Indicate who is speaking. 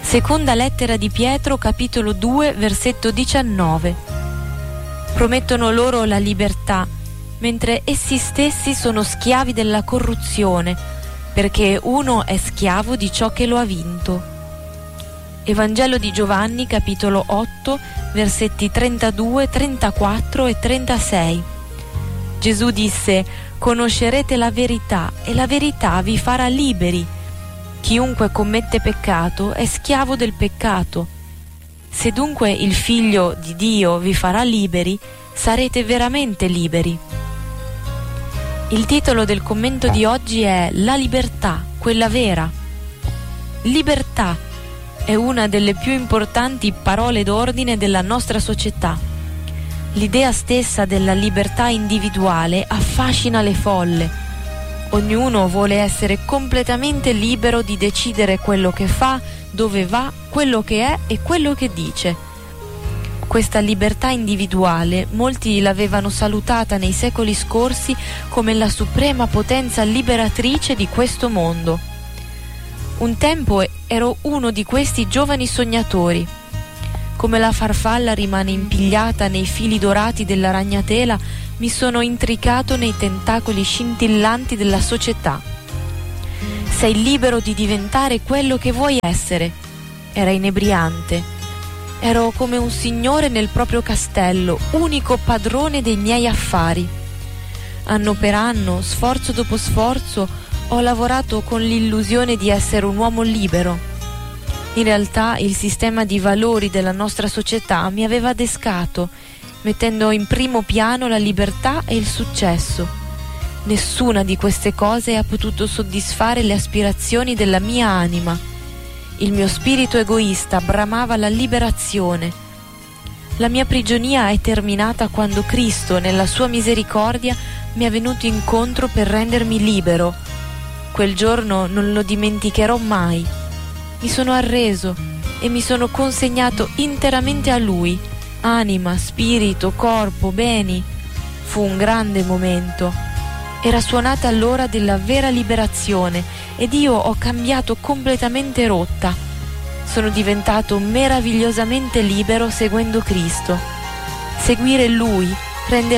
Speaker 1: Seconda lettera di Pietro, capitolo 2, versetto 19. Promettono loro la libertà, mentre essi stessi sono schiavi della corruzione, perché uno è schiavo di ciò che lo ha vinto. Evangelo di Giovanni, capitolo 8, versetti 32, 34 e 36. Gesù disse: «Conoscerete la verità, e la verità vi farà liberi. Chiunque commette peccato è schiavo del peccato. Se dunque il Figlio di Dio vi farà liberi, sarete veramente liberi». Il titolo del commento di oggi è La libertà, quella vera. Libertà è una delle più importanti parole d'ordine della nostra società. L'idea stessa della libertà individuale affascina le folle. Ognuno vuole essere completamente libero di decidere quello che fa, dove va, quello che è e quello che dice. Questa libertà individuale molti l'avevano salutata nei secoli scorsi come la suprema potenza liberatrice di questo mondo. Un tempo ero uno di questi giovani sognatori. Come la farfalla rimane impigliata nei fili dorati della ragnatela, mi sono intricato nei tentacoli scintillanti della società. Sei libero di diventare quello che vuoi essere. Era inebriante. Ero come un signore nel proprio castello, unico padrone dei miei affari. Anno per anno, sforzo dopo sforzo, ho lavorato con l'illusione di essere un uomo libero. In realtà il sistema di valori della nostra società mi aveva adescato, mettendo in primo piano la libertà e il successo. Nessuna di queste cose ha potuto soddisfare le aspirazioni della mia anima. Il mio spirito egoista bramava la liberazione. La mia prigionia è terminata quando Cristo, nella sua misericordia, mi è venuto incontro per rendermi libero. Quel giorno non lo dimenticherò mai. Mi sono arreso e mi sono consegnato interamente a Lui, anima, spirito, corpo, beni. Fu un grande momento. Era suonata l'ora della vera liberazione ed io ho cambiato completamente rotta. Sono diventato meravigliosamente libero seguendo Cristo. Seguire Lui rende